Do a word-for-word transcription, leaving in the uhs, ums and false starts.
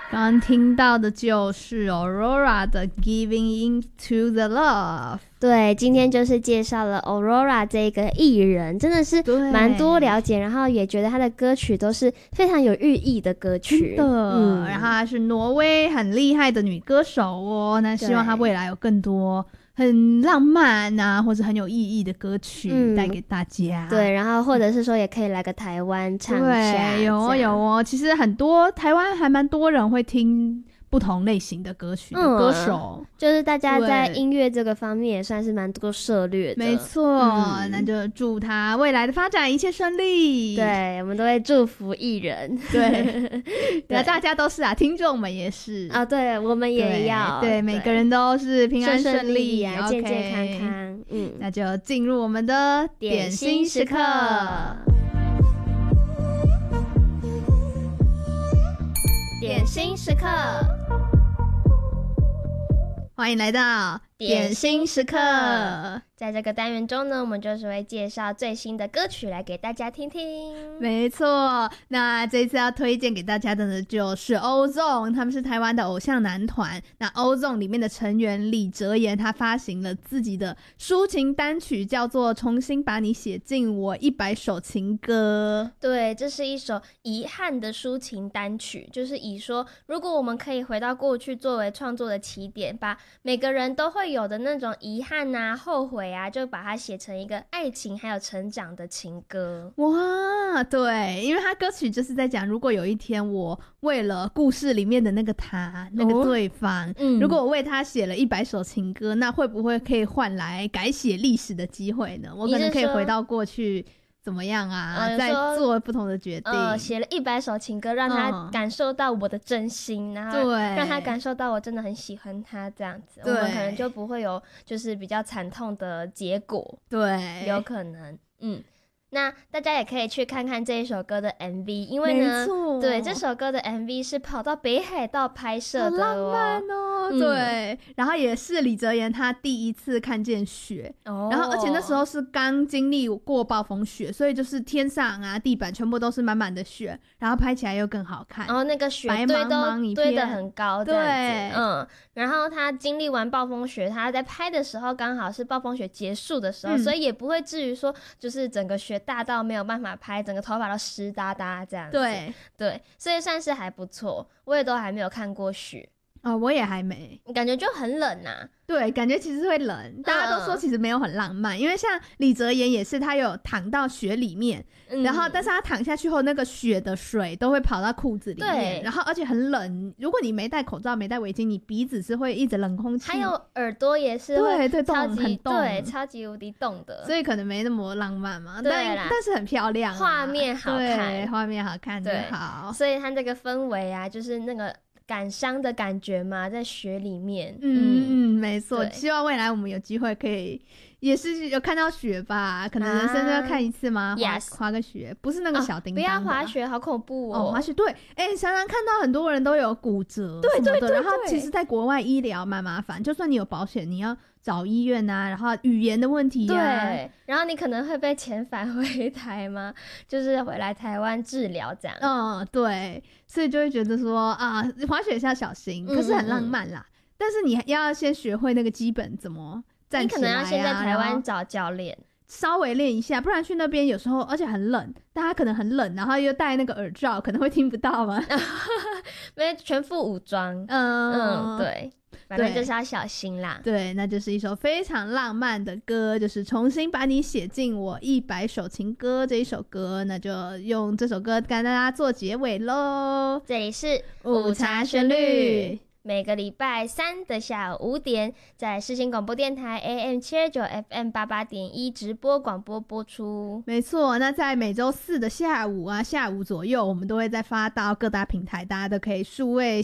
刚刚听到的就是 Aurora 的 Giving Into The Love。 对，今天就是介绍了 Aurora 这个艺人，真的是蛮多了解，然后也觉得他的歌曲都是非常有寓意的歌曲。 真的、嗯、然后她是挪威很厉害的女歌手哦，那希望她未来有更多很浪漫啊或者很有意义的歌曲带给大家、 嗯、对，然后或者是说也可以来个台湾唱一下。 对，有哦有哦，其实很多台湾还蛮多人会听不同类型的歌曲的歌手、嗯、 就是大家在音乐这个方面也算是蛮多涉猎的。 没错、嗯、那就祝他未来的发展一切顺利。 对，我们都会祝福艺人。 对对，大家都是啊，听众们也是啊，对，我们也要对, 对每个人都是平安顺利， 顺利啊， OK, 健健康康。嗯， 那就进入我们的点心时刻。 点心时刻， 欢迎来到点心时刻。 在这个单元中呢，我们就是会介绍最新的歌曲来给大家听听。 没错，那这次要推荐给大家的呢就是 Ozone， 他们是台湾的偶像男团。那 Ozone 里面的成员李哲言，他发行了自己的抒情单曲，叫做重新把你写进我一百首情歌。 对，这是一首遗憾的抒情单曲，就是以说如果我们可以回到过去作为创作的起点，把每个人都会有的那种遗憾啊后悔啊，就把它写成一个爱情还有成长的情歌。 哇，对，因为他歌曲就是在讲，如果有一天我为了故事里面的那个他那个对方、哦嗯、如果我为他写了一百首情歌，那会不会可以换来改写历史的机会呢？我可能可以回到过去怎么样啊、呃、再做不同的决定。 呃，写了一百首情歌，让他感受到我的真心、嗯、然后让他感受到我真的很喜欢他，这样子我们可能就不会有就是比较惨痛的结果。 对， 有可能。嗯，那大家也可以去看看这一首歌的 M V， 因为呢，对，这首歌的 M V 是跑到北海道拍摄的、哦、 好浪漫哦、嗯、对，然后也是李哲言他第一次看见雪、哦、然后而且那时候是刚经历过暴风雪，所以就是天上啊地板全部都是满满的雪，然后拍起来又更好看， 然后那个雪堆都堆得很高这样子。对，嗯，然后他经历完暴风雪，他在拍的时候刚好是暴风雪结束的时候、嗯、所以也不会至于说就是整个雪大到没有办法拍，整个头发都湿哒哒这样子。对对，所以算是还不错。我也都还没有看过雪哦，我也还没， 感觉就很冷啊。 对，感觉其实会冷，大家都说其实没有很浪漫、嗯、因为像李哲言也是他有躺到雪里面、嗯、然后但是他躺下去后那个雪的水都会跑到裤子里面，然后而且很冷，如果你没戴口罩没戴围巾，你鼻子是会一直冷空气， 还有耳朵也是会对对超级很冻， 对超级无敌冻的， 所以可能没那么浪漫嘛。 对啦， 但, 但是很漂亮、啊、 画面好看， 对，画面好看就好， 所以它这个氛围啊就是那个感伤的感觉嘛，在雪里面。 嗯嗯，没错，希望未来我们有机会可以也是有看到雪吧，可能人生都要看一次吗、啊、滑, yes. 滑个雪，不是那个小叮当、 哦、不要滑雪好恐怖哦。 哦滑雪对，哎、欸，常常看到很多人都有骨折， 对对 对, 对， 然后其实在国外医疗蛮麻烦，就算你有保险你要找医院啊，然后语言的问题啊， 对，然后你可能会被遣返回台吗？就是回来台湾治疗这样。 嗯，对，所以就会觉得说啊，滑雪是要小心，可是很浪漫啦、嗯嗯，但是你要先学会那个基本怎么站起来、啊、 你可能要先在台湾找教练稍微练一下，不然去那边有时候而且很冷，大家可能很冷，然后又戴那个耳罩，可能会听不到吗？ 因为全副武装。嗯嗯，对，反正就是要小心啦。 对，那就是一首非常浪漫的歌，就是重新把你写进我一百首情歌这一首歌，那就用这首歌跟大家做结尾咯。 这里是午茶旋律， 每个礼拜三的下午五点，在世新广播电台 A M 七二九 F M 八八点一直播广播播出。 没错，那在每周四的下午啊，下午左右，我们都会再发到各大平台，大家都可以数位